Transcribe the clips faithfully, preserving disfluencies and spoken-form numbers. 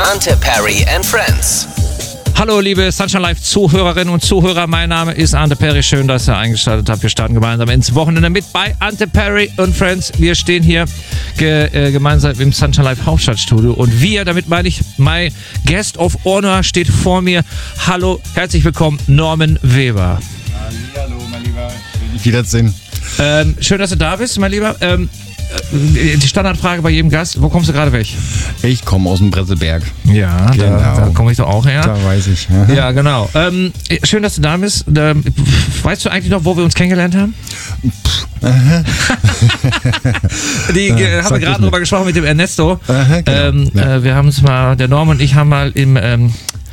Ante Perry and Friends. Hallo liebe Sunshine Live Zuhörerinnen und Zuhörer, mein Name ist Ante Perry, schön, dass ihr eingeschaltet habt. Wir starten gemeinsam ins Wochenende mit bei Ante Perry und Friends. Wir stehen hier ge, äh, gemeinsam im Sunshine Live Hauptstadtstudio und wir, damit meine ich, my guest of honor steht vor mir. Hallo, herzlich willkommen, Norman Weber. Hallo, mein Lieber, schön dich wiedersehen. Ähm, schön, dass du da bist, mein Lieber. Ähm, Die Standardfrage bei jedem Gast, wo kommst du gerade weg? Ich komme aus dem Bresselberg. Ja, genau. da, da komme ich doch auch her. Da weiß ich. Ja, ja genau. Ähm, schön, dass du da bist. Ähm, weißt du eigentlich noch, wo wir uns kennengelernt haben? Die äh, haben wir gerade drüber gesprochen mit dem Ernesto. Aha, genau. ähm, ja. äh, wir haben es mal, der Norm und ich haben mal im ähm,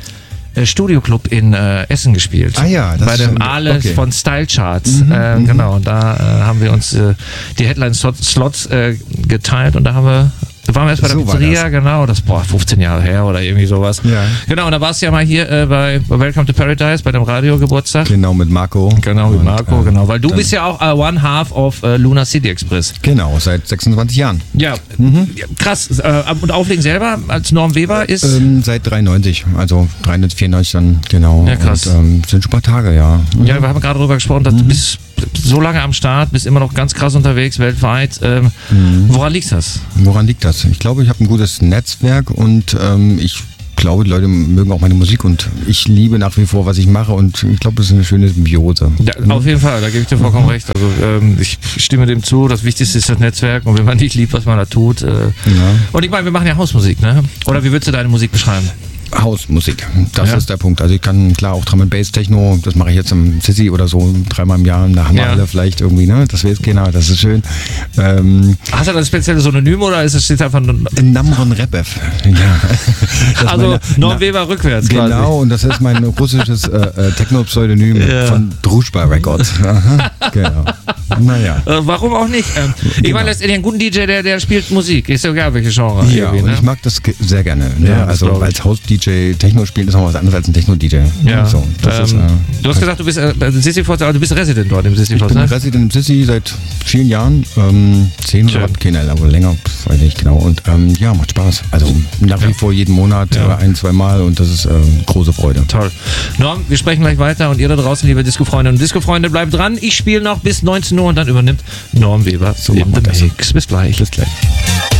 Studioclub in äh, Essen gespielt. Ah ja, das bei dem stimmt. Ale Okay. von Style Charts. Mhm, äh, mhm. Genau, und da äh, haben wir uns äh, die Headline-Slots äh, geteilt und da haben wir Da waren wir erst bei der So war Pizzeria, das. genau, das boah, fünfzehn Jahre her oder irgendwie sowas. Ja. Genau, und da warst du ja mal hier äh, bei Welcome to Paradise, bei dem Radiogeburtstag. Genau, mit Marco. Genau, mit Und, Marco, äh, genau, weil du dann- bist ja auch uh, one half of uh, Luna City Express. Genau, seit sechsundzwanzig Jahren. Ja, ja, krass. Äh, und Auflegen selber als Norm Weber ist... Ähm, seit dreiundneunzig, also dreiundvierzig dann, genau. Ja, krass. Und, ähm, sind schon ein paar Tage, ja. Ja, wir haben gerade darüber gesprochen, dass du bist so lange am Start, bist immer noch ganz krass unterwegs, weltweit. Ähm, Woran liegt das? Woran liegt das? Ich glaube, ich habe ein gutes Netzwerk und ähm, ich glaube, die Leute mögen auch meine Musik und ich liebe nach wie vor, was ich mache und ich glaube, das ist eine schöne Symbiose. Ja, auf jeden Fall, da gebe ich dir vollkommen recht. Also ähm, ich stimme dem zu, das Wichtigste ist das Netzwerk und wenn man nicht liebt, was man da tut. Äh, Ja. Und ich meine, wir machen ja Hausmusik, ne? Oder wie würdest du deine Musik beschreiben? Hausmusik, das Ja. ist der Punkt. Also ich kann klar auch Drum and Bass Techno, das mache ich jetzt im Sissy oder so dreimal im Jahr, da haben Ja. wir alle vielleicht irgendwie, ne? Das weiß keiner, das ist schön. Ähm, Hast du da ein spezielles Synonym oder ist es steht einfach nur, Namron Rebev. Ja. Das ist also meine- Norm na, Weber rückwärts quasi? Genau, und das ist mein russisches äh, äh, Techno-Pseudonym Ja. von Druschba Records. Aha, genau. Naja. Äh, warum auch nicht? Ähm, Ich Genau. meine, letztendlich ein guter D J, der, der spielt Musik. Ist ja egal, welche Genre. Ja, irgendwie, und ne? ich mag das ge- sehr gerne. Ne? Ja, das also glaub ich. als House-D J Techno spielen ist noch was anderes als ein Techno-D J. Ja. So, das ähm, ist, äh, du hast gesagt, du bist äh, Sisyphos, aber du bist Resident dort im Sisyphos, Ich bin ne? Resident im Sissy seit vielen Jahren, ähm, zehn Schön. oder keine, aber länger, weiß ich nicht genau. Und ähm, ja, macht Spaß. Also nach wie vor jeden Monat Ja. äh, ein, zwei Mal und das ist äh, große Freude. Toll. Norm, wir sprechen gleich weiter und ihr da draußen, liebe Disco-Freunde und Disco-Freunde, bleibt dran. Ich spiele noch bis neunzehn Uhr und dann übernimmt Norm Weber So in machen wir the das. Mix. Bis gleich. Bis gleich.